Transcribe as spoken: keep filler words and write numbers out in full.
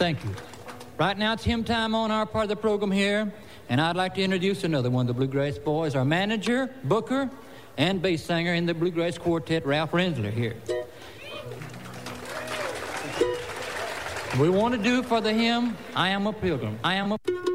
Thank you. Right now it's hymn time on our part of the program here, and I'd like to introduce another one of the Bluegrass Boys, our manager, booker, and bass singer in the Bluegrass Quartet, Ralph Rensler here. We want to do for the hymn, I Am a Pilgrim. I am a...